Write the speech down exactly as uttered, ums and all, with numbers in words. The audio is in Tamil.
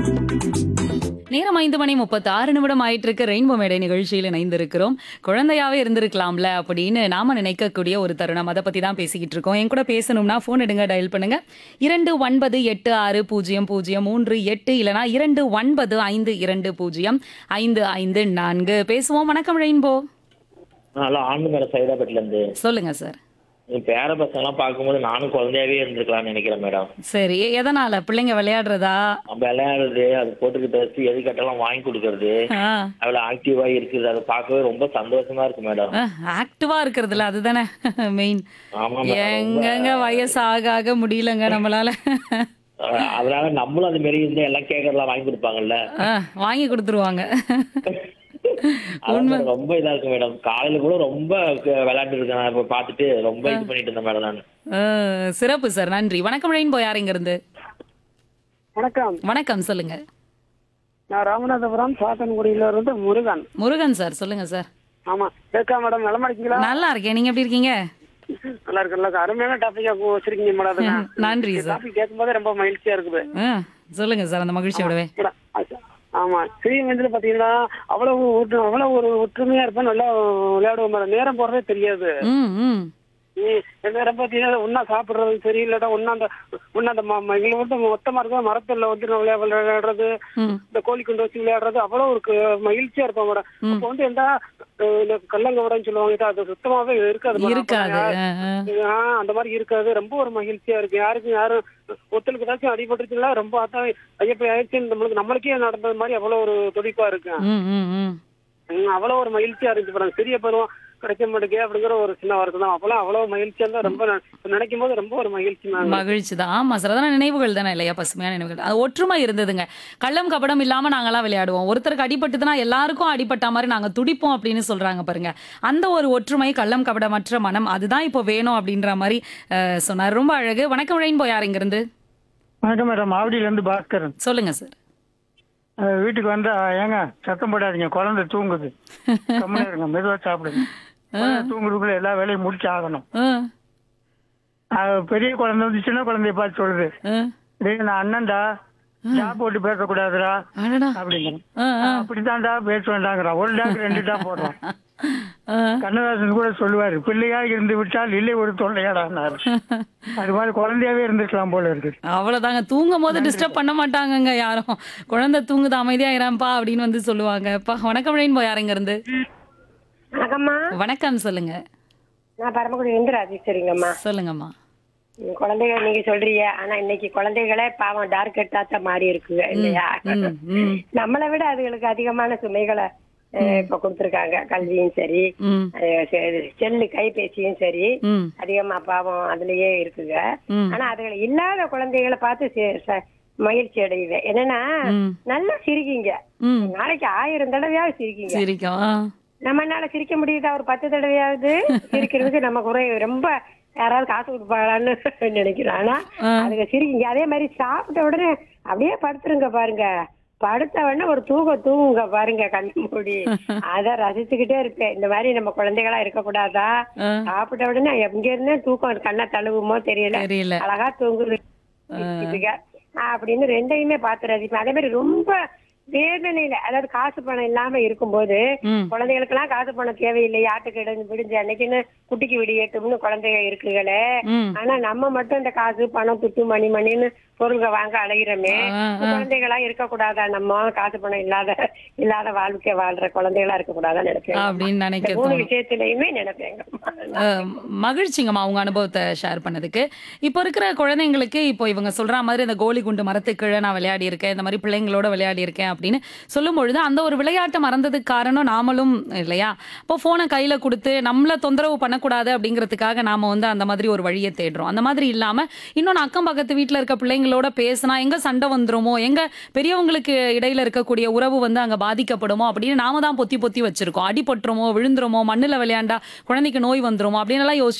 நேரம் ஐந்து மணி முப்பத்தி ஆறு நிமிடம் ஆயிட்டு இருக்கு. ரெயின்போ மேடை நிகழ்ச்சியில் இணைந்திருக்கிறோம். குழந்தையாவே இருந்திருக்கலாம்ல அப்படின்னு நாம நினைக்கக்கூடிய ஒரு தருணம், அதை பத்தி தான் பேசிக்கிட்டு இருக்கோம். என் கூட பேசணும்னா போன் எடுங்க, டயல் பண்ணுங்க இரண்டு ஒன்பது எட்டு ஆறு பூஜ்ஜியம் பூஜ்ஜியம் மூன்று எட்டு இல்லனா இரண்டு ஒன்பது ஐந்து இரண்டு பூஜ்ஜியம் ஐந்து ஐந்து நான்கு. பேசுவோம். வணக்கம் ரெயின்போ. ஹலோ, ஆண்டுமேல சைதாப்பேட்டில இருந்து. சொல்லுங்க சார். என் பேர பசங்க எல்லாம் பார்க்கும்போது நானும் குழந்தையாவே இருந்திருக்கலாம்னு நினைக்கிறேன் மேடம். சரி, எதனால? பிள்ளைங்க விளையாடுறதா? விளையாடுறது, அது போட்டுக்கிட்டு வச்சு எது கேட்டாலும் வாங்கி கொடுக்கறது, ஆ, அவ்வளவு ஆக்டிவா இருக்குது. அதை பார்க்கவே ரொம்ப சந்தோஷமா இருக்கு மேடம். ஆக்டிவா இருக்கிறதுல அதுதானே மெயின். ஆமா மேடம், ரொம்ப எங்கங்க வயசு ஆக ஆக முடியலங்க நம்மளால. அஹ், அதனால நம்மளும் அது மாரி இருந்தா எல்லாம் கேட்கறதெல்லாம் வாங்கி கொடுப்பாங்கல்ல. ஆ, வாங்கி கொடுத்துருவாங்க. அதான் மேடம் ரொம்ப இதா இருக்கு மேடம். காலையில கூட ரொம்ப விளையாட்டு இருக்கேன். நான் இப்ப பாத்துட்டு ரொம்ப இது பண்ணிட்டு இருந்தேன் மேடம் நான். ஆ, சிறப்பு சார், நன்றி. வணக்கம் ரெயின்போ. யார் இங்க இருந்து? வணக்கம். வணக்கம், சொல்லுங்க. நான் ராமநாதபுரம் சாத்தன்குடியில இருந்து முருகன். முருகன் சார், சொல்லுங்க சார். ஆமா, கேட்கா மேடம், நலமா இருக்கீங்களா? நல்லா இருக்கேன், நீங்க எப்படி இருக்கீங்க? நல்லா இருக்கு, நல்லா இருக்கு. அருமையான டாபிக்கா வச்சிருக்கீங்க மேடம். நன்றி சார். டாபிக் கேட்கும் போதே ரொம்ப மகிழ்ச்சியா இருக்குது. ஆ, சொல்லுங்க சார், அந்த மகிழ்ச்சியோடவே. மேடம், அது- ஆமா, சிறிய வயதுல பாத்தீங்கன்னா அவ்வளவு ஒற்று- அவ்வளவு ஒரு ஒற்றுமையா இருப்பேன். நல்லா விளையாடுவோம் மேடம். நேரம் போறதே தெரியாது. ம் ம் நீ நேரம் பாத்தீங்கன்னா ஒன்னா சாப்பிடுறது சரி, இல்லாட்டா ஒன்னா அந்த ஒன்னா அந்த ம- ம- எங்களை வந்து மொத்தமா இருக்க மரத்துல வந்து விளையா- விளையாடுறது, ம் இந்த கோழி குண்டு வச்சு விளையாடுறது அவ்வளவு ஒரு க- மகிழ்ச்சியா இருப்போம் மேடம். அப்போ வந்து எந்த அஹ், இந்த கல்லங்கவடன்னு சொல்லுவாங்க, அது சுத்தமாவே இருக்காது மேடம். இருக்காது. ஆ, ஆ. ஆஹ் அந்த மாதிரி இருக்காது. ரொம்ப ஒரு மகிழ்ச்சியா இருக்கு. யாருக்கும் யாரும் ஒருத்தருக்கு ஏதாச்சும் அடிபட்டுச்சுன்னா ரொம்ப அதான் ஐயப்ப ஆயிடுச்சு நம்மளுக்கு நம்மளுக்கே நடந்தது மாதிரி அவ்வளவு ஒரு துடிப்பா இருக்கு. ம் ம் ம் உம் அவ்வளவு ஒரு மகிழ்ச்சியா இருந்துச்சு மேடம். சிறிய பருவம் கிடைக்க மாட்டேங்க அப்படிங்கிற ஒரு சின்ன வருத்தம் தான். அப்பெல்லாம் அவ்வளவு மகிழ்ச்சியா இருந்தா ரொம்ப ந- நினைக்கும் போது ரொம்ப ஒரு மகிழ்ச்சி மேம். மகிழ்ச்சி தான். ஆமா சார், அதான நினைவுகள் தானே இல்லையா? பசுமையான நினைவுகள். அது ஒற்றுமை இருந்ததுங்க. கள்ளம் கபடம் இல்லாம நாங்கெல்லாம் விளையாடுவோம். ஒருத்தருக்கு அடிபட்டுதுன்னா எல்லாருக்கும் அடிபட்ட மாதிரி நாங்க துடிப்போம் அப்படின்னு சொல்றாங்க பாருங்க. அந்த ஒரு ஒற்றுமை, கள்ளம் கபடமற்ற மனம், அதுதான் இப்போ வேணும் அப்படின்ற மாதிரி அஹ், சொன்னார். ரொம்ப அழகு. வணக்கம் ரெயின்போ. யார் இங்க இருந்து? வணக்கம் மேடம், ஆவடியில இருந்து பாஸ்கரன். சொல்லுங்க சார். அஹ் வீட்டுக்கு வந்தா ஏங்க சத்தம் போடாதீங்க, குழந்தை தூங்குது, கம்முனு இருங்க, மெதுவா சாப்பிடுங்க. குழந்தை தூங்குறதுக்குள்ள எல்லா வேலையும் முடிச்சு ஆகணும். ஆ, அஹ் பெரிய குழந்தை வந்து சின்ன குழந்தைய பார்த்து சொல்லுது, ஆ, டேய் நான் அண்ணன்டா, ஜாப் போட்டு பேசக்கூடாதுடா அடடா. அப்படிங்கிற. ஆ, ஆ, அப்படித்தான்டா பேச வேண்டாங்கிறான். ஒரு டாக் ரெண்டு டாக் போடுறான். ஆ. கண்ணதாசன் கூட சொல்லுவாரு, பிள்ளையா இருந்து விட்டால் இல்லை ஒரு தொல்லையாடான்னாரு. அது மாதிரி குழந்தையாவே இருந்துக்கலாம் போல இருக்கு. அவ்வளவுதாங்க. தூங்கும் போது டிஸ்டர்ப் பண்ண மாட்டாங்கங்க யாரும். குழந்தை தூங்குது, அமைதியா இராம்பா அப்படின்னு வந்து சொல்லுவாங்க. அப்பா, வணக்கம் ரெயின்போ. யார் இங்க இருந்து? வணக்கம்மா, வணக்கம், சொல்லுங்க. நான் பரமக்குடி இருந்து ராஜேஸ்வரிங்கம்மா. சொல்லுங்கம்மா. உம் குழந்தைகள் நீங்க சொல்றீங்க, ஆனா இன்னைக்கு குழந்தைகளே பாவம் டார்க் கட்டாத்த மாறி இருக்குங்க இல்லையா? ம், ம், நம்மளை விட அதுகளுக்கு அதிகமான சுமைகளை அஹ், இப்ப கொடுத்திருக்காங்க. கல்வியும் சரி, ம், அஹ், செ- செல்லு கைபேசியும் சரி, ம், அதிகமா பாவம் அதுலயே இருக்குங்க. ம். ஆனா அதுகளை இல்லாத குழந்தைகளை பார்த்து சே- ச- மகிழ்ச்சி அடையுது. என்னன்னா ம். நல்லா சிரிக்கீங்க, ம். நாளைக்கு ஆயிரம் தடவையாவது சிரிக்கீங்க. சிரிக்கும். ஆ. நம்மனால சிரிக்க முடியுதா? ஒரு பத்து தடவையாவது சிரிக்கிறதுக்கு நம்ம குறை ரொம்ப யாராவது காசு கொடுப்பாங்களான்னு நினைக்கிறோம். ஆனா அதுக்கு சிரிக்கீங்க. அதே மாதிரி சாப்பிட்ட உடனே அப்படியே படுத்துருங்க பாருங்க. படுத்த உடனே ஒரு தூக்க தூங்குங்க பாருங்க, கண்ணு மூடி. அத ரசிச்சுக்கிட்டே இருப்பேன். இந்த மாதிரி நம்ம குழந்தைகளா இருக்கக்கூடாதா? ஆ. சாப்பிட்ட உடனே எங்க இருந்தே தூக்கம் கண்ணை தழுவுமோ தெரியல, தெரியல. அழகா தூங்குது இதுங்க. அப்படின்னு ரெண்டையுமே பார்த்து ரசிப்பேன். அதே மாதிரி ரொம்ப வேதனையில, அதாவது காசு பணம் இல்லாம இருக்கும்போது ம். குழந்தைகளுக்கு எல்லாம் காசு பணம் தேவையில்லை, ஆட்டுக்கு இடம் விடிஞ்ச அன்னைக்குன்னு குட்டிக்கு விடியட்டும்னு குழந்தைங்க இருக்குகளே. ம். ஆனா நம்ம மட்டும் இந்த காசு பணம் துட்டு மணி மணின்னு பொருள்கள் வாங்க அலைகிறோமே. ஆ, ஆ. குழந்தைகளா இருக்கக்கூடாதா? நம்ம காசு பணம் இல்லாத இல்லாத வாழ்க்கை வாழ்ற குழந்தைகளா இருக்கக்கூடாதான்னு நினைப்பேன். அப்படின்னு நினைக்க இந்த மூணு தோணும். விஷயத்திலயுமே நினைப்பேங்க. அஹ், மகிழ்ச்சிங்கம்மா உங்க அனுபவத்தை ஷேர் பண்ணதுக்கு. இப்போ இருக்கிற குழந்தைங்களுக்கு இப்போ இவங்க சொல்ற மாதிரி இந்த கோலி குண்டு மரத்துக்கீழே நான் விளையாடி இருக்கேன், இந்த மாதிரி பிள்ளைங்களோட விளையாடி இருக்கேன் அப்படின்னு சொல்லும் பொழுது அந்த ஒரு விளையாட்டை மறந்ததுக்கு காரணம் நாமளும் இல்லையா? இப்போ போனை கையில கொடுத்து நம்மள தொந்தரவு பண்ணக்கூடாது அப்படிங்கிறதுக்காக நாம வந்து அந்த மாதிரி ஒரு வழியை தேடுறோம். அந்த மாதிரி இல்லாம இன்னொன்னு, அக்கம் பக்கத்து வீட்டுல இருக்க பிள்ளைங்களோட பேசினா எங்க சண்டை வந்துருமோ, எங்க பெரியவங்களுக்கு இடையில இருக்கக்கூடிய உறவு வந்து அங்க பாதிக்கப்படுமோ அப்படின்னு நாம தான் பொத்தி பொத்தி வச்சிருக்கோம். அடிபட்டுருமோ, விழுந்துருமோ, மண்ணுல விளையாண்டா குழந்தைக்கு நோய் வந்துருமோ அப்படின்னு எல்லாம் யோசிச்சு